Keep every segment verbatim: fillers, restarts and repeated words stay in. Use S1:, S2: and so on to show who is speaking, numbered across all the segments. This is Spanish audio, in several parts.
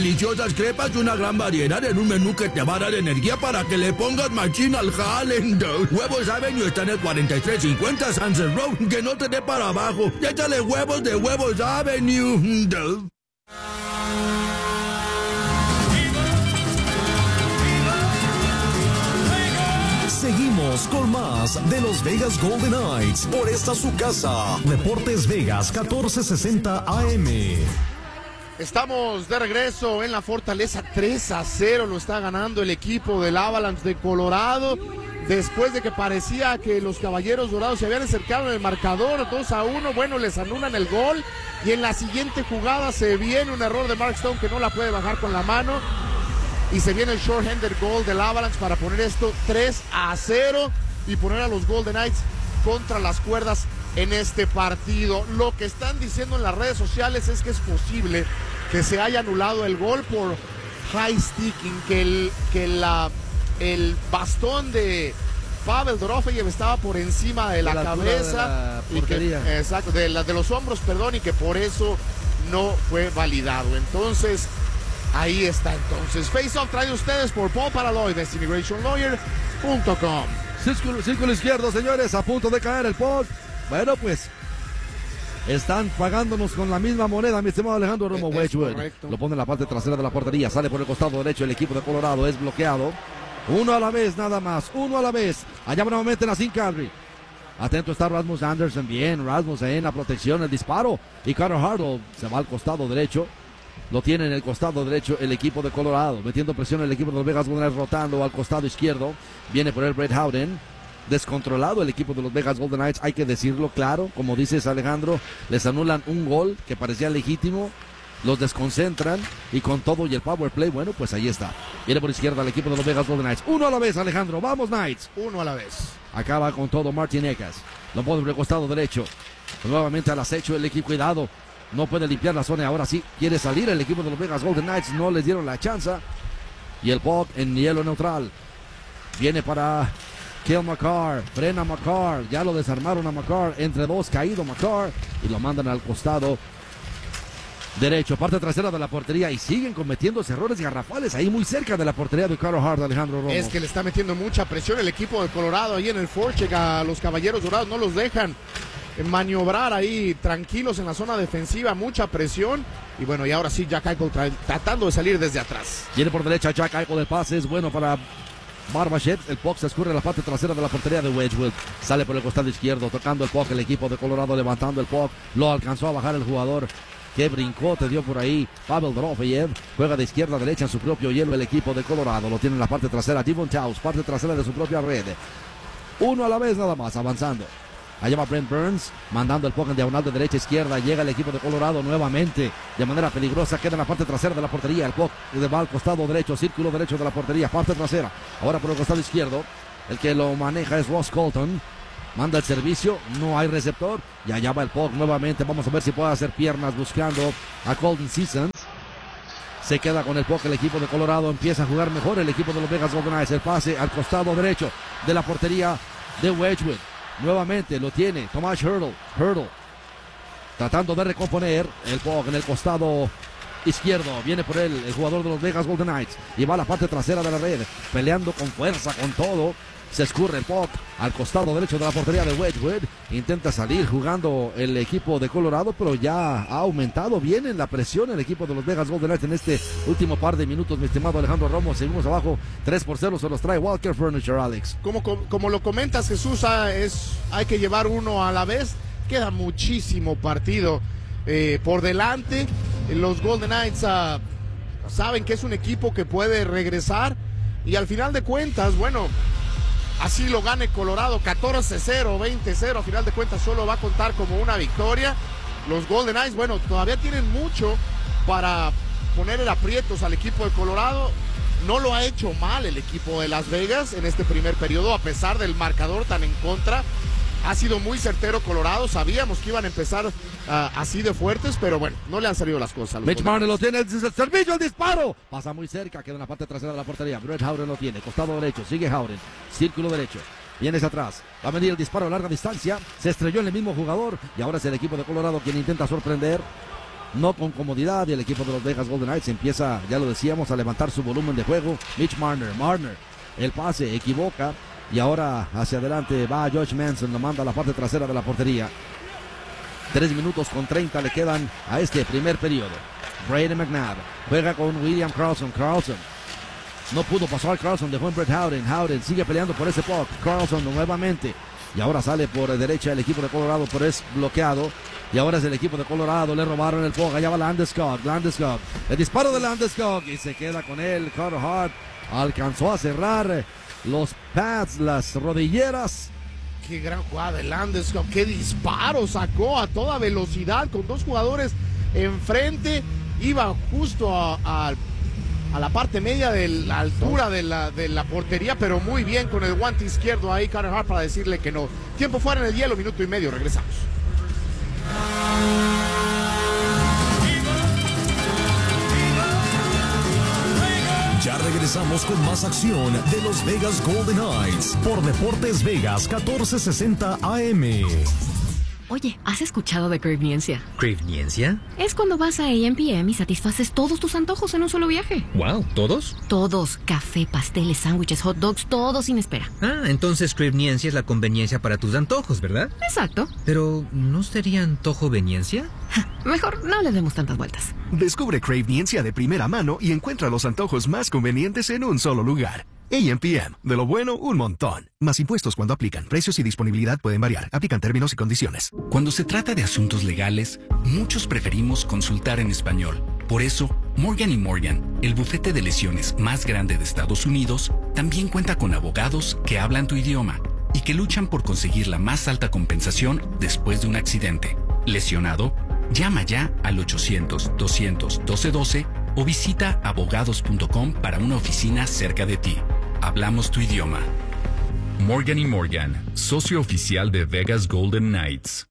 S1: deliciosas crepas y una gran variedad en un menú que te va a dar energía para que le pongas machín al jale. Huevos Avenue está en el cuarenta y tres cincuenta Sunset Road, que no te dé para abajo. Y échale huevos de Huevos Avenue.
S2: Seguimos con más de los Vegas Golden Knights por esta su casa, Deportes Vegas catorce sesenta A M.
S3: Estamos de regreso en la Fortaleza. Tres a cero lo está ganando el equipo del Avalanche de Colorado, después de que parecía que los Caballeros Dorados se habían acercado en el marcador. Dos a uno, bueno, les anulan el gol y en la siguiente jugada se viene un error de Mark Stone que no la puede bajar con la mano y se viene el short-handed goal del Avalanche para poner esto tres a cero y poner a los Golden Knights contra las cuerdas en este partido. Lo que están diciendo en las redes sociales es que es posible que se haya anulado el gol por high sticking, que el, que la, el bastón de Pavel Dorofeyev estaba por encima de la, la cabeza
S4: de la
S3: y que, exacto, de, la, de los hombros, perdón, y que por eso no fue validado. Entonces, ahí está. Entonces, Face Off trae ustedes por Paul Paraloy de Immigration Lawyer punto com.
S4: Círculo, círculo izquierdo, señores, a punto de caer el puck. Bueno, pues están pagándonos con la misma moneda, mi estimado Alejandro Romo. Es Wedgwood correcto. Lo pone en la parte trasera de la portería, sale por el costado derecho el equipo de Colorado, es bloqueado. Uno a la vez, nada más, uno a la vez. Allá nuevamente Nazem Kadri. Atento está Rasmus Andersson, bien, Rasmus en la protección, el disparo. Y Carter Hart se va al costado derecho. Lo tiene en el costado derecho el equipo de Colorado, metiendo presión el equipo de los Vegas Golden Knights, rotando al costado izquierdo. Viene por el Brett Howden. Descontrolado el equipo de los Vegas Golden Knights, hay que decirlo claro, como dices Alejandro, les anulan un gol que parecía legítimo, los desconcentran y con todo y el power play, bueno, pues ahí está. Viene por izquierda el equipo de los Vegas Golden Knights, uno a la vez, Alejandro, vamos Knights.
S3: Uno a la vez.
S4: Acaba con todo Martin Egas, lo pone por el costado derecho, nuevamente al acecho el equipo, cuidado, no puede limpiar la zona, ahora sí quiere salir el equipo de los Vegas Golden Knights, no les dieron la chance y el puck en hielo neutral, viene para Cale Makar, frena Makar, ya lo desarmaron a Makar, entre dos caído Makar y lo mandan al costado derecho, parte trasera de la portería y siguen cometiendo errores garrafales ahí muy cerca de la portería de Carter Hart, Alejandro Romo.
S3: Es que le está metiendo mucha presión el equipo de Colorado ahí en el forecheck a los Caballeros Dorados, no los dejan maniobrar ahí tranquilos en la zona defensiva, mucha presión y bueno, y ahora sí Jack Eichel tra- tratando de salir desde atrás.
S4: Viene por derecha Jack Eichel, el pase es bueno para Barbashev, el puck se escurre en la parte trasera de la portería de Wedgwood, sale por el costado izquierdo, tocando el puck el equipo de Colorado, levantando el puck, lo alcanzó a bajar el jugador que brincó, te dio por ahí Pavel Dorofeyev, juega de izquierda a derecha en su propio hielo el equipo de Colorado, lo tiene en la parte trasera Devon Taus, parte trasera de su propia red, uno a la vez nada más, avanzando. Allá va Brent Burns, mandando el puck en diagonal de derecha a izquierda. Llega el equipo de Colorado nuevamente de manera peligrosa. Queda en la parte trasera de la portería. El puck va al costado derecho, círculo derecho de la portería, parte trasera. Ahora por el costado izquierdo, el que lo maneja es Ross Colton. Manda el servicio, no hay receptor. Y allá va el puck nuevamente. Vamos a ver si puede hacer piernas buscando a Colton Sissons. Se queda con el puck el equipo de Colorado. Empieza a jugar mejor el equipo de los Vegas Golden Knights. El pase al costado derecho de la portería de Wedgwood. Nuevamente lo tiene Tomas Hertl, Hertl tratando de recomponer el puck en el costado izquierdo, viene por él el jugador de los Vegas Golden Knights y va a la parte trasera de la red, peleando con fuerza, con todo, se escurre el puck al costado derecho de la portería de Wedgwood, intenta salir jugando el equipo de Colorado, pero ya ha aumentado bien en la presión el equipo de los Vegas Golden Knights en este último par de minutos, mi estimado Alejandro Romo. Seguimos abajo, tres por cero, se los trae Walker Furniture, Alex.
S3: Como, como, como lo comentas, Jesús, es, hay que llevar uno a la vez, queda muchísimo partido eh, por delante, los Golden Knights uh, saben que es un equipo que puede regresar y al final de cuentas, bueno, así lo gane Colorado, catorce cero, veinte cero, a final de cuentas solo va a contar como una victoria. Los Golden Knights, bueno, todavía tienen mucho para poner en aprietos al equipo de Colorado. No lo ha hecho mal el equipo de Las Vegas en este primer periodo, a pesar del marcador tan en contra. Ha sido muy certero Colorado, sabíamos que iban a empezar uh, así de fuertes, pero bueno, no le han salido las cosas.
S4: Mitch Marner lo tiene, el servicio, el disparo, pasa muy cerca, queda en la parte trasera de la portería. Brett Howden lo tiene, costado derecho, sigue Howden, círculo derecho, viene hacia atrás, va a venir el disparo a larga distancia, se estrelló en el mismo jugador y ahora es el equipo de Colorado quien intenta sorprender. no con comodidad, y el equipo de los Vegas Golden Knights empieza, ya lo decíamos, a levantar su volumen de juego. Mitch Marner, Marner, el pase, equivoca, y ahora hacia adelante va Josh Manson, lo manda a la parte trasera de la portería. Tres minutos con treinta le quedan a este primer periodo. Brady McNabb juega con William Karlsson, Karlsson no pudo pasar, Karlsson dejó en Brett Howden, Howden sigue peleando por ese puck, Karlsson nuevamente, y ahora sale por derecha el equipo de Colorado, pero es bloqueado. Y ahora es el equipo de Colorado, le robaron el puck, allá va Landeskog, Landeskog, el disparo de Landeskog y se queda con él. Carter Hart alcanzó a cerrar los pads, las rodilleras.
S3: Qué gran jugada de Landeskog, qué disparo sacó a toda velocidad con dos jugadores enfrente, iba justo a, a, a la parte media de la altura de la, de la portería, pero muy bien con el guante izquierdo ahí Carter Hart para decirle que no. Tiempo fuera en el hielo, minuto y medio, regresamos.
S2: Ya regresamos con más acción de los Vegas Golden Knights por Deportes Vegas catorce sesenta A M.
S5: Oye, ¿has escuchado de Cravniencia?
S6: ¿Cravniencia?
S5: Es cuando vas a A M P M y satisfaces todos tus antojos en un solo viaje.
S6: Wow, ¿todos?
S5: Todos. Café, pasteles, sándwiches, hot dogs, todo sin espera.
S6: Ah, entonces Cravniencia es la conveniencia para tus antojos, ¿verdad?
S5: Exacto.
S6: Pero, ¿no sería antojoveniencia?
S5: Mejor no le demos tantas vueltas.
S7: Descubre Cravniencia de primera mano y encuentra los antojos más convenientes en un solo lugar. A M P M, de lo bueno, un montón. Más impuestos cuando aplican. Precios y disponibilidad pueden variar. Aplican términos y condiciones.
S8: Cuando se trata de asuntos legales, muchos preferimos consultar en español. Por eso, Morgan y Morgan, el bufete de lesiones más grande de Estados Unidos, también cuenta con abogados que hablan tu idioma y que luchan por conseguir la más alta compensación después de un accidente. ¿Lesionado? Llama ya al ochocientos, doscientos, doce doce o visita abogados punto com para una oficina cerca de ti. Hablamos tu idioma.
S9: Morgan y Morgan, socio oficial de Vegas Golden Knights.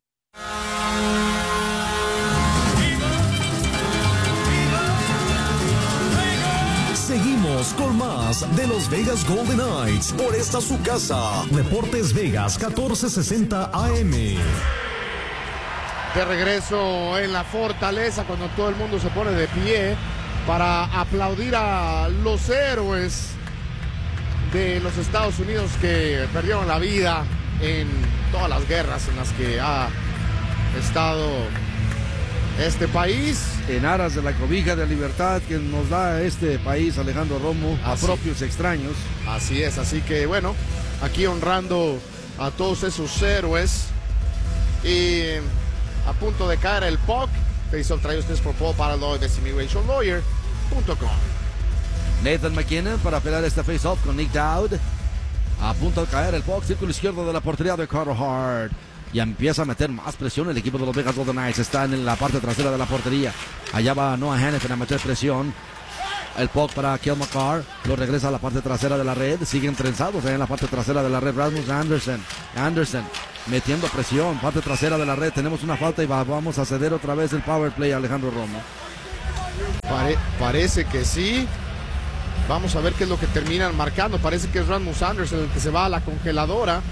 S2: Seguimos con más de los Vegas Golden Knights por esta su casa. Deportes Vegas catorce sesenta A M.
S3: De regreso en la fortaleza cuando todo el mundo se pone de pie para aplaudir a los héroes de los Estados Unidos que perdieron la vida en todas las guerras en las que ha estado este país.
S4: En aras de la cobija de libertad que nos da este país, Alejandro Romo, a
S3: Así.
S4: propios extraños.
S3: Así es, así que bueno, aquí honrando a todos esos héroes. Y a punto de caer el puck. Face-off traído ustedes por Paul Paraloy de Simulation Lawyer punto com.
S4: Nathan McKinnon para pelar este face-off con Nick Dowd. A punto de caer el puck, círculo izquierdo de la portería de Carter Hart. Y empieza a meter más presión el equipo de los Vegas Golden Knights. Está en la parte trasera de la portería. Allá va Noah Hanifin a meter presión. El puck para Cale Makar. Lo regresa a la parte trasera de la red. Siguen trenzados ahí en la parte trasera de la red. Rasmus Anderson. Anderson metiendo presión. Parte trasera de la red. Tenemos una falta y va, vamos a ceder otra vez el power play a Alejandro Romo.
S3: Pare, parece que sí. Vamos a ver qué es lo que terminan marcando. Parece que es Rasmus Anderson el que se va a la congeladora.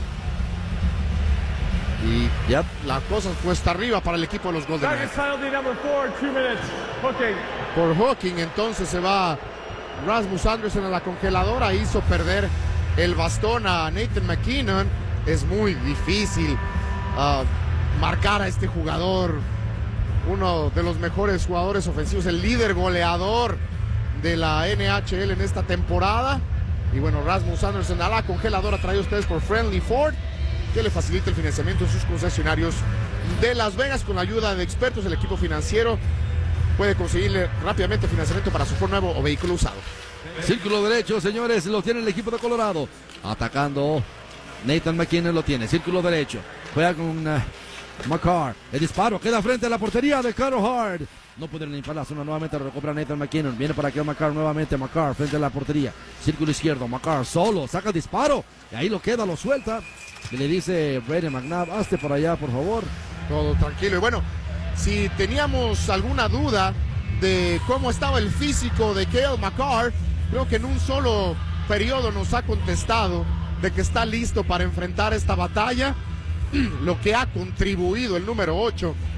S3: Y
S4: yep.
S3: la cosa cuesta arriba para el equipo de los Golden Knights. Por hooking, entonces se va Rasmus Anderson a la congeladora. Hizo perder el bastón a Nathan McKinnon. Es muy difícil uh, marcar a este jugador. Uno de los mejores jugadores ofensivos, el líder goleador de la N H L en esta temporada. Y bueno, Rasmus Anderson a la congeladora, traído ustedes por Friendly Ford, que le facilita el financiamiento en sus concesionarios de Las Vegas. Con la ayuda de expertos, el equipo financiero puede conseguirle rápidamente financiamiento para su Ford nuevo o vehículo usado.
S4: Círculo derecho, señores, lo tiene el equipo de Colorado. Atacando, Nathan McKinnon lo tiene, círculo derecho. Juega con uh, Makar. El disparo queda frente a la portería de Carter Hart. No pudieron limpiar la zona nuevamente, recupera Nathan McKinnon. Viene para aquí Makar nuevamente, Makar frente a la portería. Círculo izquierdo, Makar solo, saca el disparo. Y ahí lo queda, lo suelta. Y le dice Brady McNabb, hazte por allá, por favor.
S3: Todo tranquilo. Y bueno, si teníamos alguna duda de cómo estaba el físico de Cale Makar, creo que en un solo periodo nos ha contestado de que está listo para enfrentar esta batalla. Lo que ha contribuido el número ocho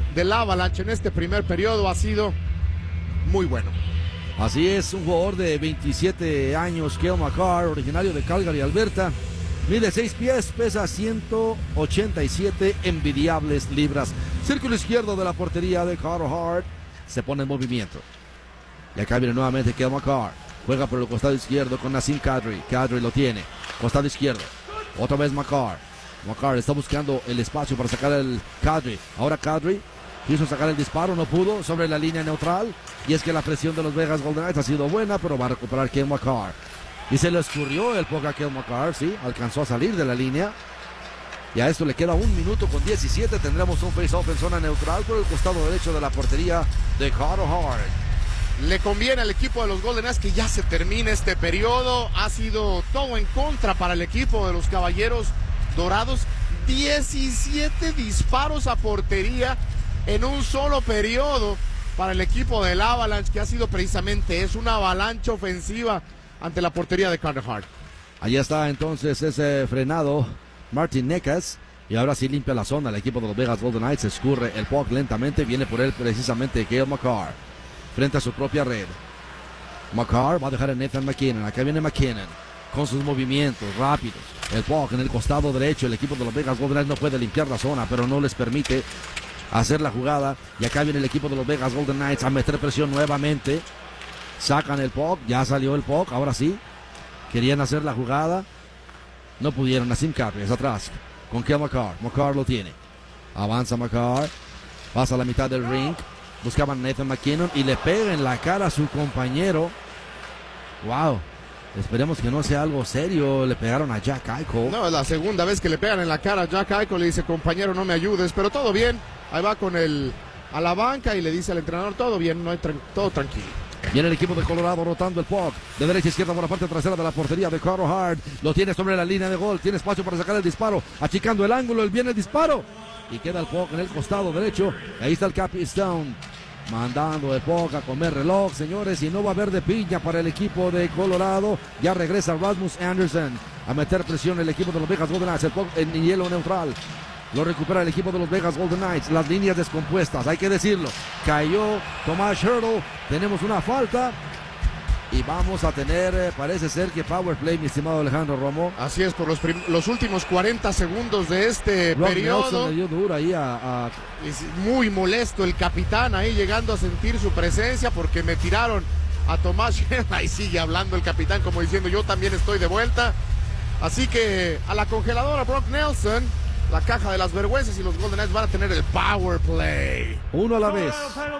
S3: del Avalanche en este primer periodo ha sido muy bueno.
S4: Así es, un jugador de veintisiete años, Cale Makar, originario de Calgary, Alberta. Mide seis pies, pesa ciento ochenta y siete envidiables libras. Círculo izquierdo de la portería de Carter Hart. Se pone en movimiento. Y acá viene nuevamente Cale Makar. Juega por el costado izquierdo con Nazem Kadri. Kadri lo tiene. Costado izquierdo. Otra vez Makar. Makar está buscando el espacio para sacar el Kadri. Ahora Kadri quiso sacar el disparo, no pudo, sobre la línea neutral. Y es que la presión de los Vegas Golden Knights ha sido buena, pero va a recuperar Cale Makar. Y se le escurrió el puck a Cale Makar, sí, alcanzó a salir de la línea. Y a esto le queda un minuto con diecisiete. Tendremos un face-off en zona neutral por el costado derecho de la portería de Carter Hart.
S3: Le conviene al equipo de los Golden Knights que ya se termine este periodo. Ha sido todo en contra para el equipo de los Caballeros Dorados. diecisiete disparos a portería en un solo periodo para el equipo del Avalanche, que ha sido precisamente es una avalancha ofensiva ante la portería de Carter Hart.
S4: Allí está entonces ese frenado Martin Necas. Y ahora sí limpia la zona el equipo de los Vegas Golden Knights. Escurre el puck lentamente. Viene por él precisamente Cale Makar. Frente a su propia red. Makar va a dejar a Nathan MacKinnon. Acá viene MacKinnon con sus movimientos rápidos. El puck en el costado derecho. El equipo de los Vegas Golden Knights no puede limpiar la zona, pero no les permite hacer la jugada. Y acá viene el equipo de los Vegas Golden Knights a meter presión nuevamente. Sacan el puck. Ya salió el puck. Ahora sí. Querían hacer la jugada. No pudieron. Nazem Kadri es atrás. Con Cale Makar. Makar lo tiene. Avanza Makar. Pasa a la mitad del ring. Buscaban a Nathan MacKinnon y le pega en la cara a su compañero. Wow. Esperemos que no sea algo serio. Le pegaron a Jack Eichel.
S3: No, es la segunda vez que le pegan en la cara a Jack Eichel. Le dice, compañero, no me ayudes. Pero todo bien. Ahí va con el a la banca y le dice al entrenador, todo bien, no hay tra- todo tranquilo.
S4: Viene el equipo de Colorado rotando el puck. De derecha a izquierda por la parte trasera de la portería de Carter Hart. Lo tiene sobre la línea de gol. Tiene espacio para sacar el disparo. Achicando el ángulo. Él viene el disparo. Y queda el puck en el costado derecho. Ahí está el Cappy Stone. Mandando el puck a comer reloj, señores. Y no va a haber de piña para el equipo de Colorado. Ya regresa Rasmus Anderson a meter presión el equipo de los Vegas Golden Knights. El puck en hielo neutral. Lo recupera el equipo de los Vegas Golden Knights. Las líneas descompuestas, hay que decirlo. Cayó Tomas Hertl. Tenemos una falta. Y vamos a tener, eh, parece ser que power play, mi estimado Alejandro Romo.
S3: Así es, por los, prim- los últimos cuarenta segundos de este
S4: Brock
S3: periodo.
S4: Nelson le dio duro ahí a, a...
S3: Es muy molesto el capitán ahí llegando a sentir su presencia porque me tiraron a Tomás Hertl. Ahí sigue hablando el capitán como diciendo, yo también estoy de vuelta. Así que a la congeladora Brock Nelson, la caja de las vergüenzas, y los Golden Knights van a tener el power play.
S4: Uno a la vez.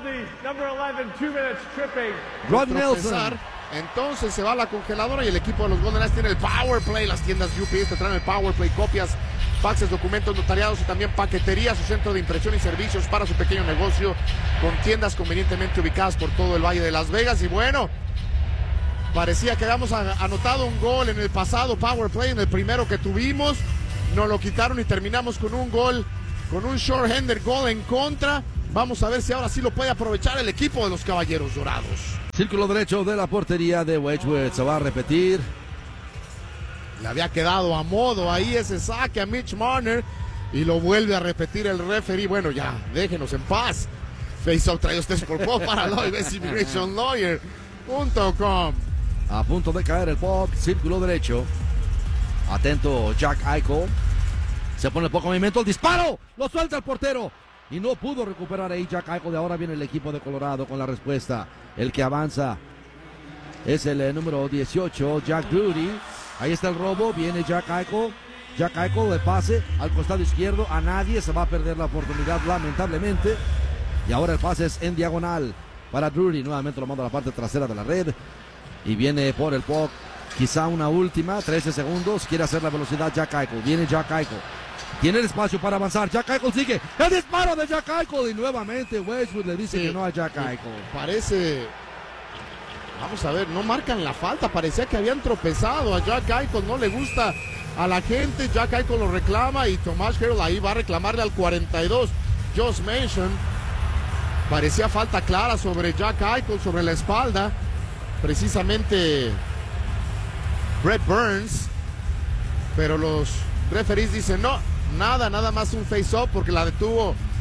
S4: Brock Nelson.
S3: Entonces se va a la congeladora y el equipo de los Golden Knights tiene el power play. Las tiendas U P S te traen el power play, copias, faxes, documentos notariados y también paquetería, su centro de impresión y servicios para su pequeño negocio, con tiendas convenientemente ubicadas por todo el Valle de Las Vegas. Y bueno, parecía que habíamos anotado un gol en el pasado power play, en el primero que tuvimos. Nos lo quitaron y terminamos con un gol, con un shorthander goal en contra. Vamos a ver si ahora sí lo puede aprovechar el equipo de los Caballeros Dorados.
S4: Círculo derecho de la portería de Wedgwood. Se va a repetir.
S3: Le había quedado a modo ahí ese saque a Mitch Marner y lo vuelve a repetir el referee. Bueno, ya, déjenos en paz. Face-off trae ustedes por poco para Lloyd Immigration Lawyer punto com.
S4: A punto de caer el puck. Círculo derecho. Atento Jack Eichel. Se pone el poco movimiento. El disparo. Lo suelta el portero. Y no pudo recuperar ahí Jack Eichel. De ahora viene el equipo de Colorado con la respuesta. El que avanza es el eh, número dieciocho, Jack Doody. Ahí está el robo. Viene Jack Eichel. Jack Eichel, el pase al costado izquierdo. A nadie. Se va a perder la oportunidad, lamentablemente. Y ahora el pase es en diagonal para Drury. Nuevamente lo manda a la parte trasera de la red. Y viene por el puck. Quizá una última, trece segundos, quiere hacer la velocidad Jack Eichel, viene Jack Eichel, tiene el espacio para avanzar, Jack Eichel sigue, el disparo de Jack Eichel y nuevamente Wedgwood le dice sí, que no a Jack Eichel.
S3: Parece, vamos a ver, no marcan la falta, parecía que habían tropezado a Jack Eichel, no le gusta a la gente, Jack Eichel lo reclama y Tomas Hertl ahí va a reclamarle al cuarenta y dos, Josh Manson, parecía falta clara sobre Jack Eichel, sobre la espalda, precisamente Brett Burns, pero los referees dicen no, nada, nada más un face-off porque la detuvo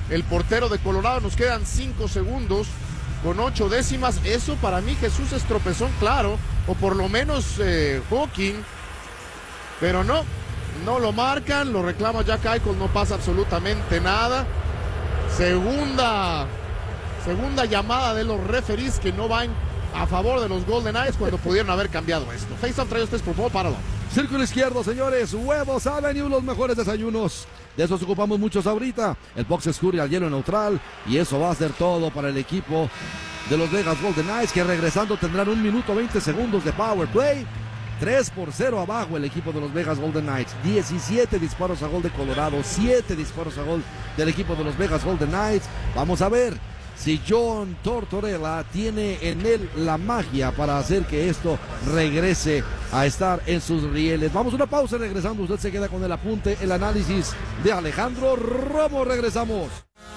S3: el portero de Colorado. Nos quedan cinco segundos con ocho décimas. Eso para mí, Jesús, es tropezón claro, o por lo menos eh, Hawking, pero no, no lo marcan, lo reclama Jack Eichel, no pasa absolutamente nada. Segunda, segunda llamada de los referees que no van a favor de los Golden Knights cuando pudieron haber cambiado esto. Face-off, trae ustedes por favor, páralo.
S4: Círculo izquierdo, señores. Huevos Avenue, los mejores desayunos. De esos ocupamos muchos ahorita. El box escurre al hielo neutral. Y eso va a ser todo para el equipo de los Vegas Golden Knights, que regresando tendrán un minuto veinte segundos de power play. tres por cero abajo el equipo de los Vegas Golden Knights. diecisiete disparos a gol de Colorado. siete disparos a gol del equipo de los Vegas Golden Knights. Vamos a ver si John Tortorella tiene en él la magia para hacer que esto regrese a estar en sus rieles. Vamos a una pausa y regresando. Usted se queda con el apunte, el análisis de Alejandro Romo. Regresamos.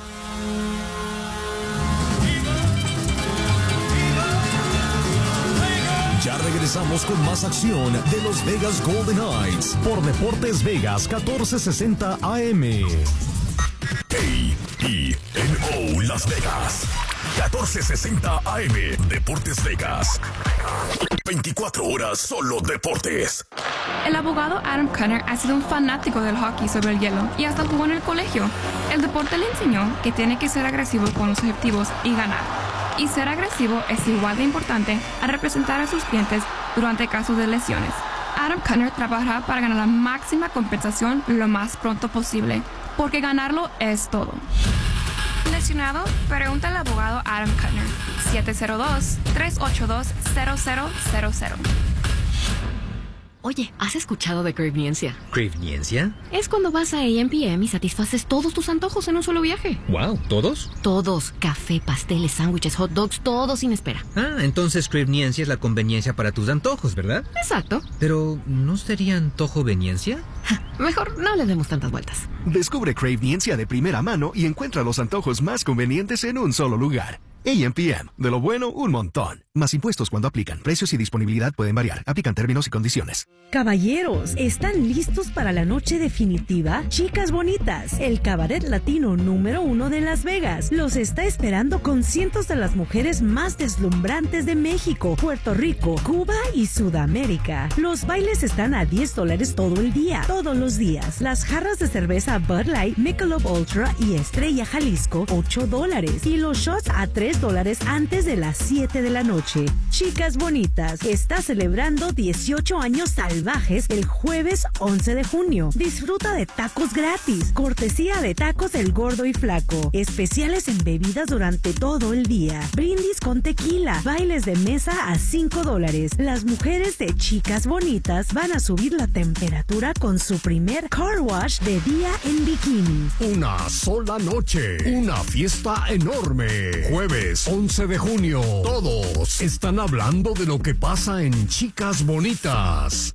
S2: Ya regresamos con más acción de los Vegas Golden Knights por Deportes Vegas catorce sesenta A M.
S10: K I N O Las Vegas catorce sesenta A M. Deportes Vegas. veinticuatro horas solo deportes.
S11: El abogado Adam Cunner ha sido un fanático del hockey sobre el hielo y hasta jugó en el colegio. El deporte le enseñó que tiene que ser agresivo con los objetivos y ganar. Y ser agresivo es igual de importante a representar a sus clientes durante casos de lesiones. Adam Cunner trabajará para ganar la máxima compensación lo más pronto posible, porque ganarlo es todo. ¿Lesionado? Pregunta al abogado Adam Cunner. siete cero dos, tres ocho dos, cero cero cero cero.
S5: Oye, ¿has escuchado de Craveniencia?
S6: ¿Craveniencia?
S5: Es cuando vas a A M P M y satisfaces todos tus antojos en un solo viaje.
S6: Wow, ¿todos?
S5: Todos. Café, pasteles, sándwiches, hot dogs, todo sin espera.
S6: Ah, entonces Craveniencia es la conveniencia para tus antojos, ¿verdad?
S5: Exacto.
S6: Pero, ¿no sería antojoveniencia?
S5: Mejor no le demos tantas vueltas.
S7: Descubre Craveniencia de primera mano y encuentra los antojos más convenientes en un solo lugar. A M P M, de lo bueno, un montón. Más impuestos cuando aplican. Precios y disponibilidad pueden variar. Aplican términos y condiciones.
S12: Caballeros, ¿están listos para la noche definitiva? Chicas Bonitas, el cabaret latino número uno de Las Vegas, los está esperando con cientos de las mujeres más deslumbrantes de México, Puerto Rico, Cuba y Sudamérica. Los bailes están a diez dólares todo el día, todos los días. Las jarras de cerveza Bud Light, Michelob Ultra y Estrella Jalisco, ocho dólares. Y los shots a tres dólares antes de las siete de la noche. Chicas Bonitas está celebrando dieciocho años salvajes el jueves once de junio. Disfruta de tacos gratis, cortesía de Tacos del Gordo y Flaco, especiales en bebidas durante todo el día, brindis con tequila, bailes de mesa a cinco dólares. Las mujeres de Chicas Bonitas van a subir la temperatura con su primer car wash de día en bikini.
S2: Una sola noche, una fiesta enorme. Jueves once de junio, todos están hablando de lo que pasa en Chicas Bonitas.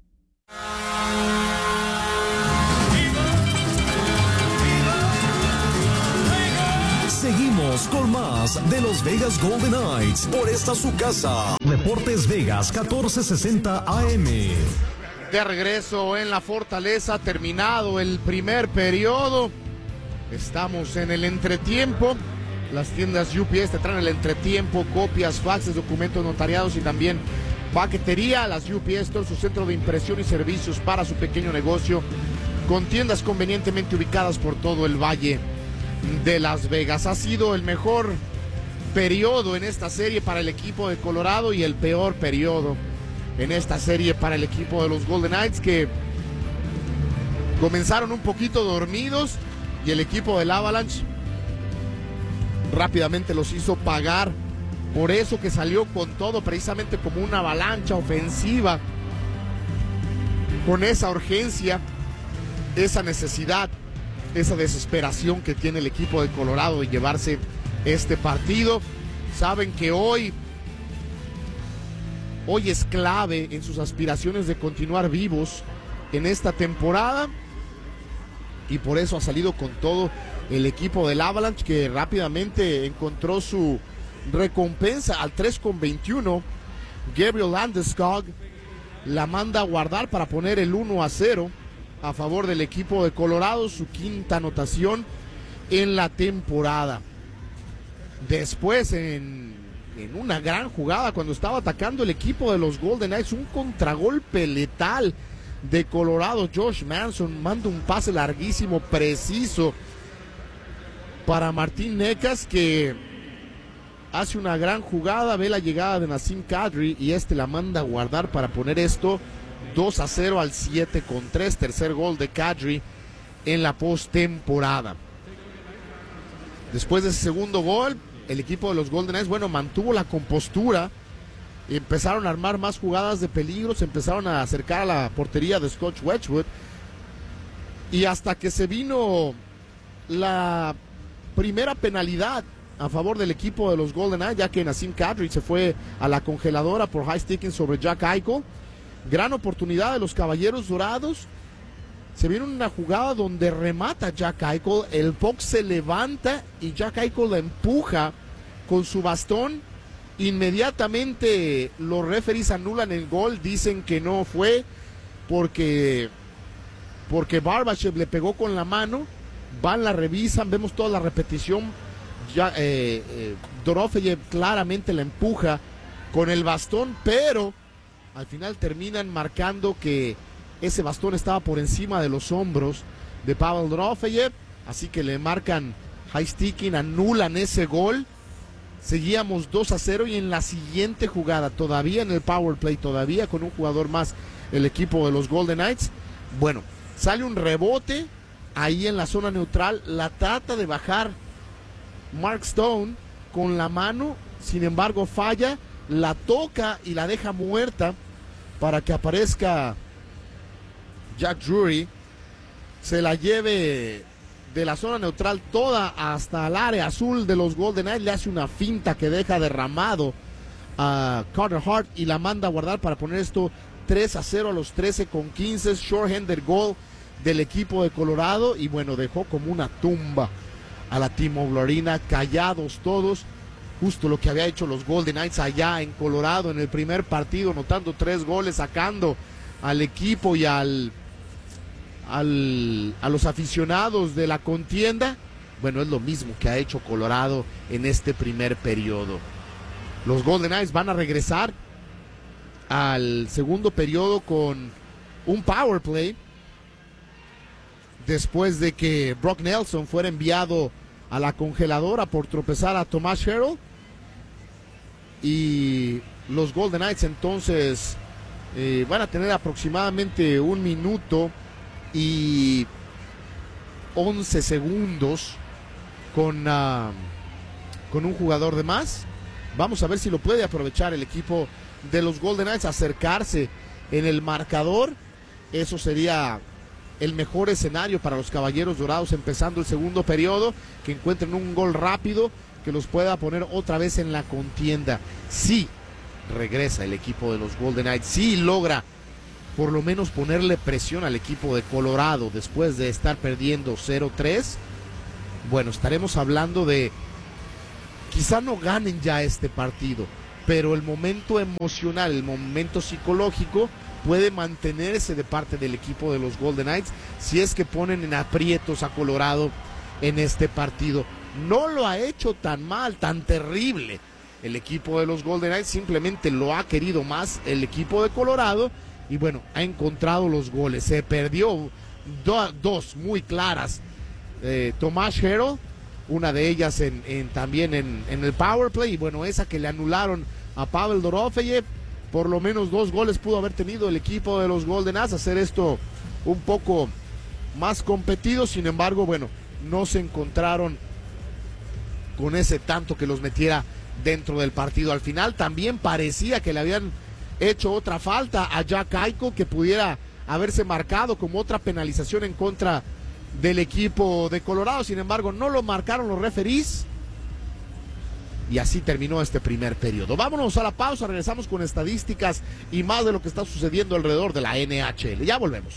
S2: Seguimos con más de los Vegas Golden Knights por esta su casa. Deportes Vegas catorce sesenta A M.
S3: De regreso en la Fortaleza, terminado el primer periodo. Estamos en el entretiempo. Las tiendas U P S te traen el entretiempo, copias, faxes, documentos notariados y también paquetería. Las U P S, todo su centro de impresión y servicios para su pequeño negocio, con tiendas convenientemente ubicadas por todo el Valle de Las Vegas. Ha sido el mejor periodo en esta serie para el equipo de Colorado y el peor periodo en esta serie para el equipo de los Golden Knights, que comenzaron un poquito dormidos y el equipo del Avalanche rápidamente los hizo pagar por eso, que salió con todo, precisamente como una avalancha ofensiva, con esa urgencia, esa necesidad, esa desesperación que tiene el equipo de Colorado de llevarse este partido. Saben que hoy hoy es clave en sus aspiraciones de continuar vivos en esta temporada, y por eso ha salido con todo el equipo del Avalanche, que rápidamente encontró su recompensa al tres con veintiuno. Gabriel Landeskog la manda a guardar para poner el uno a cero a favor del equipo de Colorado, su quinta anotación en la temporada. Después, en, en una gran jugada, cuando estaba atacando el equipo de los Golden Knights, un contragolpe letal de Colorado, Josh Manson manda un pase larguísimo, preciso, para Martín Necas, que hace una gran jugada, ve la llegada de Nazem Kadri y este la manda a guardar para poner esto dos a cero al siete con tres, tercer gol de Kadri en la postemporada. Después de ese segundo gol, el equipo de los Golden Knights, bueno, mantuvo la compostura, empezaron a armar más jugadas de peligro, se empezaron a acercar a la portería de Scott Wedgwood, y hasta que se vino la primera penalidad a favor del equipo de los Golden Knights, ya que Nazem Kadri se fue a la congeladora por high sticking sobre Jack Eichel. Gran oportunidad de los Caballeros Dorados. Se viene una jugada donde remata Jack Eichel, el puck se levanta y Jack Eichel la empuja con su bastón. Inmediatamente los referees anulan el gol, dicen que no fue porque, porque Barbashev le pegó con la mano. Van, la revisan, vemos toda la repetición. Ya, eh, eh, Dorofeyev claramente la empuja con el bastón, pero al final terminan marcando que ese bastón estaba por encima de los hombros de Pavel Dorofeyev, así que le marcan high sticking, anulan ese gol. Seguíamos dos a cero y en la siguiente jugada, todavía en el power play, todavía con un jugador más el equipo de los Golden Knights, bueno, sale un rebote ahí en la zona neutral, la trata de bajar Mark Stone con la mano, sin embargo falla, la toca y la deja muerta para que aparezca Jack Drury, se la lleve de la zona neutral toda hasta el área azul de los Golden Knights, le hace una finta que deja derramado a Carter Hart y la manda a guardar para poner esto tres a cero a los trece con quince, shorthanded goal del equipo de Colorado, y bueno, dejó como una tumba a la T-Mobile Arena, callados todos, justo lo que había hecho los Golden Knights allá en Colorado en el primer partido, anotando tres goles, sacando al equipo y al, al a los aficionados de la contienda. Bueno, es lo mismo que ha hecho Colorado en este primer periodo. Los Golden Knights van a regresar al segundo periodo con un power play, después de que Brock Nelson fuera enviado a la congeladora por tropezar a Tomas Hertl. Y los Golden Knights entonces eh, van a tener aproximadamente un minuto y once segundos con, uh, con un jugador de más. Vamos a ver si lo puede aprovechar el equipo de los Golden Knights, acercarse en el marcador. Eso sería el mejor escenario para los Caballeros Dorados empezando el segundo periodo, que encuentren un gol rápido que los pueda poner otra vez en la contienda. Sí regresa el equipo de los Golden Knights, sí logra por lo menos ponerle presión al equipo de Colorado después de estar perdiendo cero tres. Bueno, estaremos hablando de quizá no ganen ya este partido, pero el momento emocional, el momento psicológico puede mantenerse de parte del equipo de los Golden Knights si es que ponen en aprietos a Colorado en este partido. No lo ha hecho tan mal, tan terrible el equipo de los Golden Knights, simplemente lo ha querido más el equipo de Colorado y bueno, ha encontrado los goles. Se perdió do, dos muy claras, eh, Tomas Hertl, una de ellas en, en, también en, en el power play, y bueno, esa que le anularon a Pavel Dorofeyev. Por lo menos dos goles pudo haber tenido el equipo de los Golden Knights, hacer esto un poco más competido. Sin embargo, bueno, no se encontraron con ese tanto que los metiera dentro del partido. Al final también parecía que le habían hecho otra falta a Jack Eichel, que pudiera haberse marcado como otra penalización en contra del equipo de Colorado. Sin embargo, no lo marcaron los referees. Y así terminó este primer periodo. Vámonos a la pausa, regresamos con estadísticas y más de lo que está sucediendo alrededor de la N H L. Ya volvemos.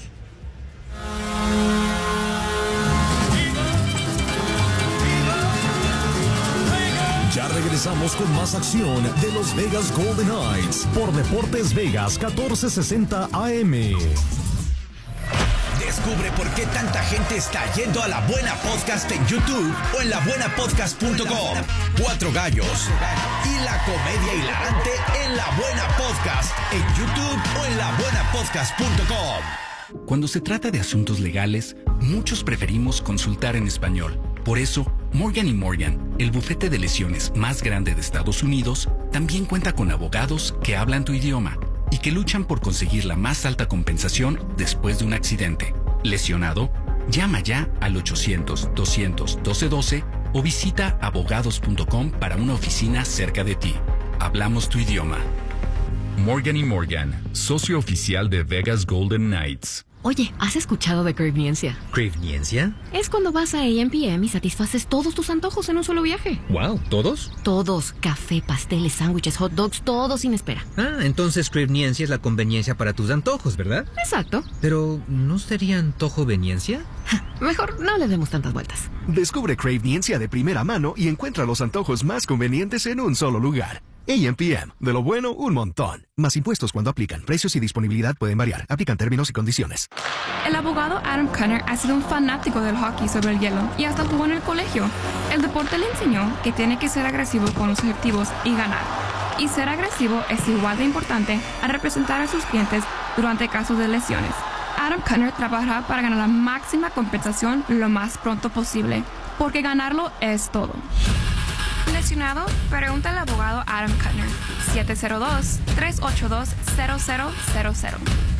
S10: Ya regresamos con más acción de los Vegas Golden Knights por Deportes Vegas catorce sesenta A M.
S13: Descubre por qué tanta gente está yendo a La Buena Podcast en YouTube o en la buena podcast punto com. Cuatro gallos y la comedia hilarante en La Buena Podcast en YouTube o en la buena podcast punto com.
S8: Cuando se trata de asuntos legales, muchos preferimos consultar en español. Por eso, Morgan y Morgan, el bufete de lesiones más grande de Estados Unidos, también cuenta con abogados que hablan tu idioma y que luchan por conseguir la más alta compensación después de un accidente. ¿Lesionado? Llama ya al ochocientos, doscientos, doce doce o visita abogados punto com para una oficina cerca de ti. Hablamos tu idioma.
S9: Morgan y Morgan, socio oficial de Vegas Golden Knights.
S5: Oye, ¿has escuchado de Craveniencia?
S6: ¿Craveniencia?
S5: Es cuando vas a A M P M y satisfaces todos tus antojos en un solo viaje.
S6: Wow, ¿todos?
S5: Todos. Café, pasteles, sándwiches, hot dogs, todo sin espera.
S6: Ah, entonces Craveniencia es la conveniencia para tus antojos, ¿verdad?
S5: Exacto.
S6: Pero, ¿no sería antojoveniencia?
S5: Mejor no le demos tantas vueltas.
S7: Descubre Craveniencia de primera mano y encuentra los antojos más convenientes en un solo lugar. A M P M, de lo bueno, un montón. Más impuestos cuando aplican. Precios y disponibilidad pueden variar. Aplican términos y condiciones.
S11: El abogado Adam Cunner ha sido un fanático del hockey sobre el hielo y hasta jugó en el colegio. El deporte le enseñó que tiene que ser agresivo con los objetivos y ganar. Y ser agresivo es igual de importante a representar a sus clientes durante casos de lesiones. Adam Cunner trabajará para ganar la máxima compensación lo más pronto posible, porque ganarlo es todo. ¿Lesionado? Pregunta al abogado Adam Cunner. siete cero dos, tres ocho dos, cero cero cero cero.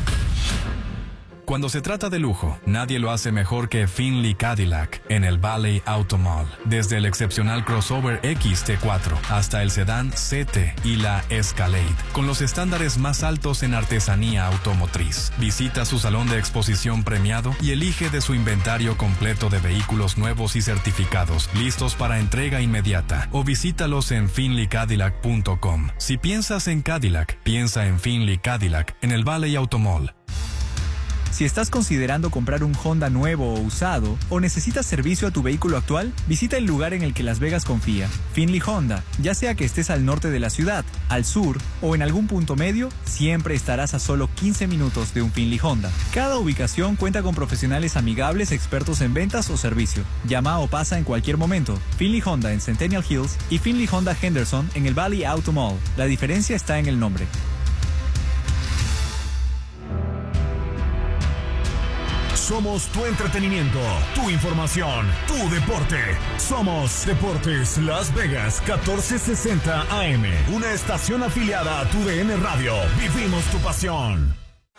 S14: Cuando se trata de lujo, nadie lo hace mejor que Finley Cadillac en el Valley Auto Mall. Desde el excepcional crossover X T cuatro hasta el sedán C T y la Escalade, con los estándares más altos en artesanía automotriz. Visita su salón de exposición premiado y elige de su inventario completo de vehículos nuevos y certificados, listos para entrega inmediata. O visítalos en finley cadillac punto com. Si piensas en Cadillac, piensa en Finley Cadillac en el Valley Auto Mall.
S15: Si estás considerando comprar un Honda nuevo o usado, o necesitas servicio a tu vehículo actual, visita el lugar en el que Las Vegas confía, Finley Honda. Ya sea que estés al norte de la ciudad, al sur o en algún punto medio, siempre estarás a solo quince minutos de un Finley Honda. Cada ubicación cuenta con profesionales amigables expertos en ventas o servicio. Llama o pasa en cualquier momento. Finley Honda en Centennial Hills y Finley Honda Henderson en el Valley Auto Mall. La diferencia está en el nombre.
S10: Somos tu entretenimiento, tu información, tu deporte. Somos Deportes Las Vegas catorce sesenta A M, una estación afiliada a tu D N Radio. Vivimos tu pasión.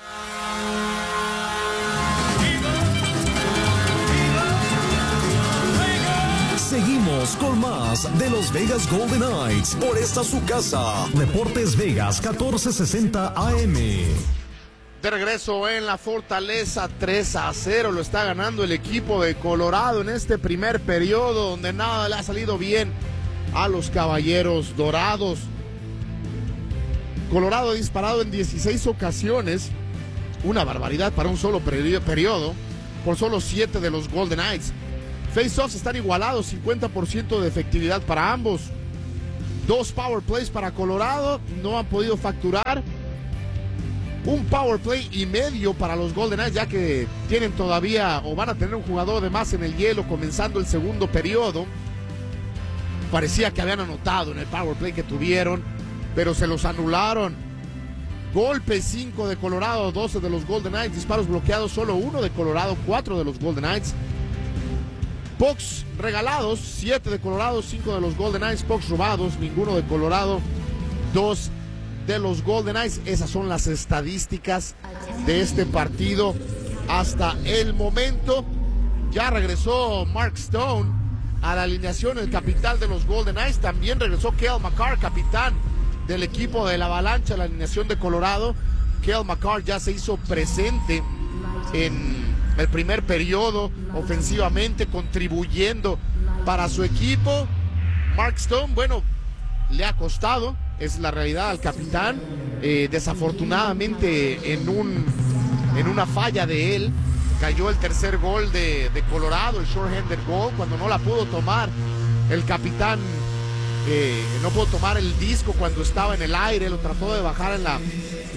S2: Seguimos con más de los Vegas Golden Knights por esta su casa. Deportes Vegas catorce sesenta A M.
S3: De regreso en la Fortaleza, tres a cero lo está ganando el equipo de Colorado en este primer periodo, donde nada le ha salido bien a los Caballeros Dorados. Colorado ha disparado en dieciséis ocasiones, una barbaridad para un solo periodo, por solo siete de los Golden Knights. Face-offs están igualados, cincuenta por ciento de efectividad para ambos. Dos power plays para Colorado, no han podido facturar. Un power play y medio para los Golden Knights, ya que tienen todavía o van a tener un jugador de más en el hielo comenzando el segundo periodo. Parecía que habían anotado en el power play que tuvieron, pero se los anularon. Golpes cinco de Colorado, doce de los Golden Knights. Disparos bloqueados, solo uno de Colorado, cuatro de los Golden Knights. Pucks regalados, siete de Colorado, cinco de los Golden Knights. Pucks robados, ninguno de Colorado, dos de los Golden Knights. Esas son las estadísticas de este partido hasta el momento. Ya regresó Mark Stone a la alineación, el capitán de los Golden Knights. También regresó Cale Makar, capitán del equipo de la Avalancha, a la alineación de Colorado. Cale Makar ya se hizo presente en el primer periodo ofensivamente, contribuyendo para su equipo. Mark Stone, bueno, le ha costado, es la realidad, al capitán. Eh, desafortunadamente en un en una falla de él cayó el tercer gol de, de Colorado, el short-handed goal, cuando no la pudo tomar el capitán. Eh, no pudo tomar el disco cuando estaba en el aire, lo trató de bajar en la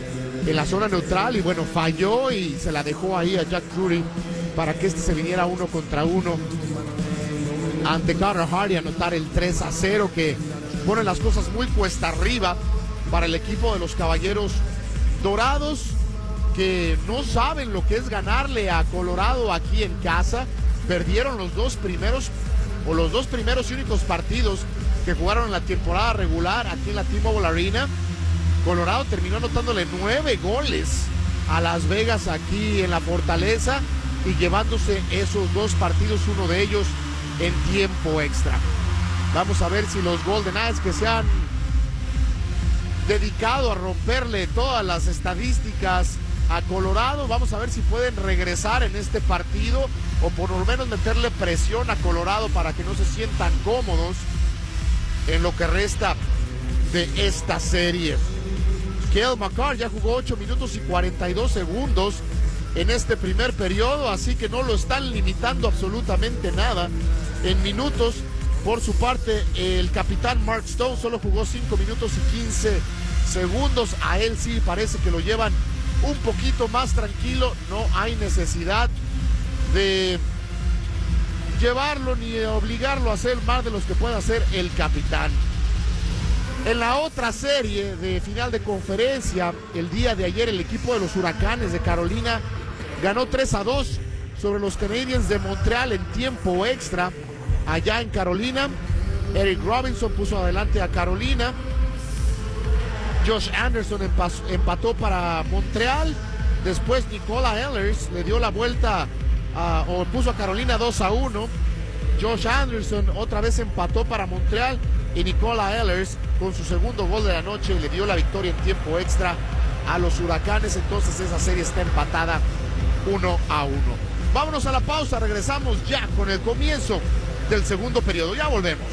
S3: en la zona neutral y bueno, falló y se la dejó ahí a Jack Drury para que este se viniera uno contra uno ante Carter Hart y anotar el tres a cero, que pone las cosas muy cuesta arriba para el equipo de los Caballeros Dorados, que no saben lo que es ganarle a Colorado aquí en casa. Perdieron los dos primeros o los dos primeros y únicos partidos que jugaron en la temporada regular aquí en la T-Mobile Arena. Colorado terminó anotándole nueve goles a Las Vegas aquí en la Fortaleza y llevándose esos dos partidos, uno de ellos en tiempo extra. Vamos a ver si los Golden Knights, que se han dedicado a romperle todas las estadísticas a Colorado, vamos a ver si pueden regresar en este partido o por lo menos meterle presión a Colorado para que no se sientan cómodos en lo que resta de esta serie. Cale Makar ya jugó ocho minutos y cuarenta y dos segundos en este primer periodo, así que no lo están limitando absolutamente nada en minutos. Por su parte, el capitán Mark Stone solo jugó cinco minutos y quince segundos. A él sí parece que lo llevan un poquito más tranquilo. No hay necesidad de llevarlo ni de obligarlo a hacer más de los que pueda hacer el capitán. En la otra serie de final de conferencia, el día de ayer el equipo de los Huracanes de Carolina ganó tres a dos sobre los Canadiens de Montreal en tiempo extra. Allá en Carolina, Eric Robinson puso adelante a Carolina. Josh Anderson empató para Montreal. Después Nicola Ehlers le dio la vuelta a, o puso a Carolina dos a uno. Josh Anderson otra vez empató para Montreal y Nicola Ehlers con su segundo gol de la noche le dio la victoria en tiempo extra a los Huracanes. Entonces esa serie está empatada uno a uno. Vámonos a la pausa, regresamos ya con el comienzo del segundo periodo. Ya volvemos.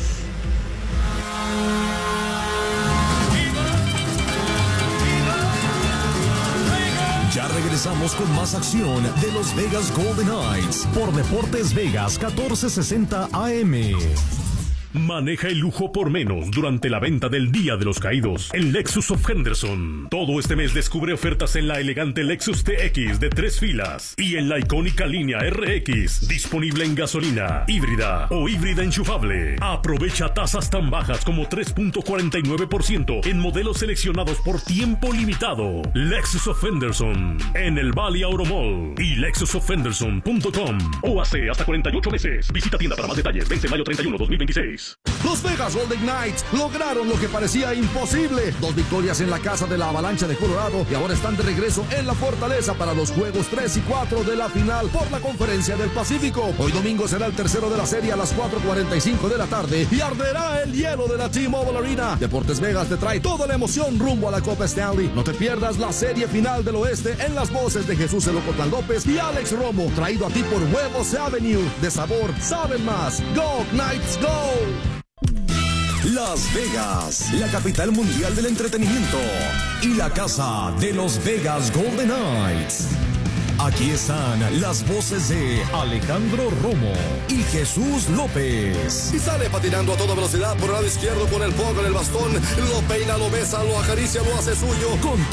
S10: Ya regresamos con más acción de los Vegas Golden Knights por Deportes Vegas catorce sesenta A M.
S16: Maneja el lujo por menos durante la venta del Día de los Caídos en Lexus of Henderson. Todo este mes descubre ofertas en la elegante Lexus T X de tres filas y en la icónica línea R X, disponible en gasolina, híbrida o híbrida enchufable. Aprovecha tasas tan bajas como tres punto cuarenta y nueve por ciento en modelos seleccionados por tiempo limitado. Lexus of Henderson en el Valley Auto Mall y lexus of henderson punto com. O hace hasta cuarenta y ocho meses. Visita tienda para más detalles. Vence mayo treinta y uno, dos mil veintiséis.
S4: Los Vegas Golden Knights lograron lo que parecía imposible. Dos victorias en la casa de la Avalancha de Colorado y ahora están de regreso en la Fortaleza para los juegos tres y cuatro de la final por la Conferencia del Pacífico. Hoy domingo será el tercero de la serie a las cuatro cuarenta y cinco de la tarde y arderá el hielo de la T-Mobile Arena. Deportes Vegas te trae toda la emoción rumbo a la Copa Stanley. No te pierdas la serie final del oeste en las voces de Jesús El Ocotlán López y Alex Romo, traído a ti por Huevos Avenue. De sabor, saben más. Go Knights, go!
S10: Las Vegas, la capital mundial del entretenimiento y la casa de los Vegas Golden Knights. Aquí están las voces de Alejandro Romo y Jesús López.
S17: Y sale patinando a toda velocidad por el lado izquierdo con el puck en el bastón. Lo peina, lo besa, lo acaricia, lo hace suyo.
S10: Con